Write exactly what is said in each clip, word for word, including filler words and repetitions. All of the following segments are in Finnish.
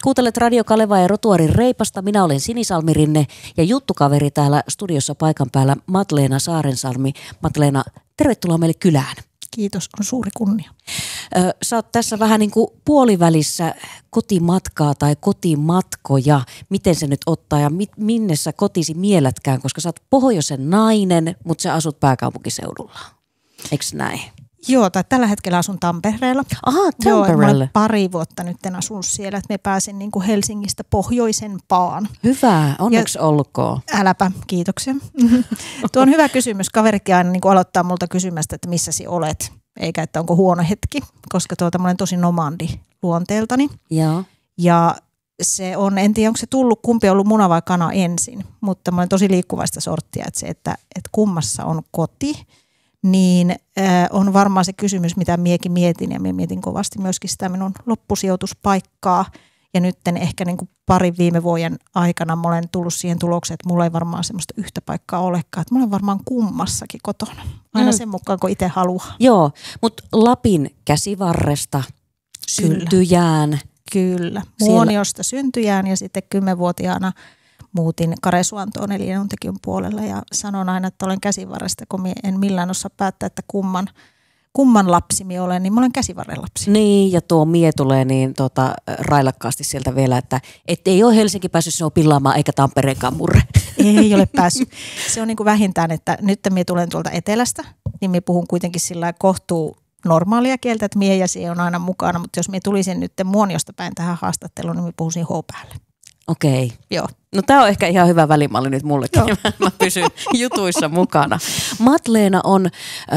Kuuntelet Radio Kalevaa ja Rotuarin Reipasta. Minä olen Sinisalmi Rinne ja juttukaveri täällä studiossa paikan päällä Madleena Saarensalmi. Madleena, tervetuloa meille kylään. Kiitos, on suuri kunnia. Ö, sä oot tässä vähän niin kuin puolivälissä kotimatkaa tai kotimatkoja. Miten se nyt ottaa ja mit, minne sä kotisi miellätkään, koska sä oot pohjoisen nainen, mutta sä asut pääkaupunkiseudulla. Eiks näin? Joo, tai tällä hetkellä asun Tampereella. Aha, Joo, Tampereella. pari vuotta nyt en asunut siellä, että me pääsin niin kuin Helsingistä pohjoisempaan. Hyvä, onneksi ja, olkoon. Äläpä, kiitoksia. Tuo on hyvä kysymys. Kaverikin aina niin kuin aloittaa multa kysymästä, että missä sinä olet, eikä että onko huono hetki, koska tuota, mä olen tosi nomandi luonteeltani. Joo. Ja se on, en tiedä onko se tullut, kumpi on ollut muna vai kana ensin, mutta mä olen tosi liikkuvaista sorttia, että se, että, että kummassa on koti, niin äh, on varmaan se kysymys, mitä miekin mietin, ja minä mietin kovasti myöskin sitä minun loppusijoituspaikkaa. Ja nyt ehkä niin kuin parin viime vuoden aikana mä olen tullut siihen tulokseen, että mulla ei varmaan semmoista yhtä paikkaa olekaan. Että mä olen varmaan kummassakin kotona, aina mm. sen mukaan, kun itse haluaa. Joo, mutta Lapin Käsivarresta syntyjään. Kyllä, Muoniosta syntyjään ja sitten kymmenvuotiaana muutin Karesuantoon eli Enontekiön puolella ja sanon aina, että olen Käsivarresta, kun en millään osaa päättää, että kumman, kumman lapsi minä olen, niin mä olen Käsivarren lapsi. Niin, ja tuo mie tulee niin tota, railakkaasti sieltä vielä, että et ei ole Helsinki päässyt sinua pillaamaan eikä Tampereenkaan murre. Ei ole päässyt. Se on niin kuin vähintään, että nyt minä tulen tuolta etelästä, niin minä puhun kuitenkin sillä kohtuu normaalia kieltä, että mie ja sie on aina mukana, mutta jos minä tulisin nyt Muoniosta päin tähän haastatteluun, niin minä puhuisin H-päälle. Okei. Joo. No tää on ehkä ihan hyvä välimalli nyt mullekin. Mä pysyn jutuissa mukana. Madleena on ö,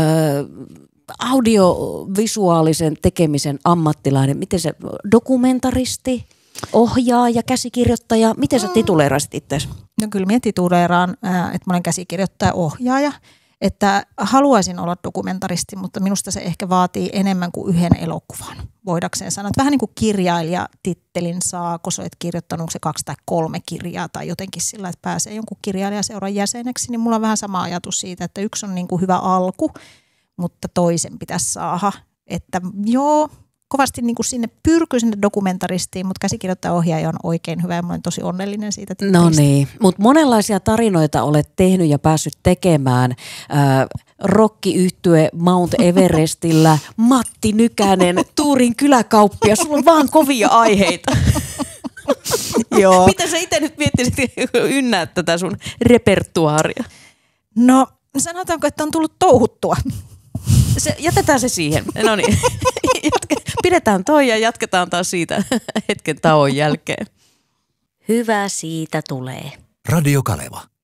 audiovisuaalisen tekemisen ammattilainen. Miten se, dokumentaristi, ohjaaja, käsikirjoittaja, miten sä tituleerasit itseäsi? No kyllä minä tituleeraan, että mä olen käsikirjoittaja, ohjaaja. Että haluaisin olla dokumentaristi, mutta minusta se ehkä vaatii enemmän kuin yhden elokuvan. Voidakseen sanoa, että vähän niin kuin kirjailijatittelin saa, kun sä olet kirjoittanut se kaksi tai kolme kirjaa tai jotenkin sillä, että pääsee jonkun kirjailijaseuran jäseneksi, niin mulla on vähän sama ajatus siitä, että yksi on niin kuin hyvä alku, mutta toisen pitäisi saada. Että joo, kovasti niin kuin sinne pyrkyy sinne dokumentaristiin, mutta käsikirjoittaja ohjaaja on oikein hyvä ja mä olen tosi onnellinen siitä. No niin, mutta monenlaisia tarinoita olet tehnyt ja päässyt tekemään. Äh, Rock-yhtye Mount Everestillä, Matti Nykänen, Tuurin kyläkauppia, sulla on vaan kovia aiheita. Joo. Miten sä itse nyt miettisit ynnäät tätä sun repertuaaria? No sanotaanko, että on tullut touhuttua. Se, jätetään se siihen. No niin. Pidetään toi ja jatketaan taas siitä hetken tauon jälkeen. Hyvä siitä tulee. Radio Kaleva.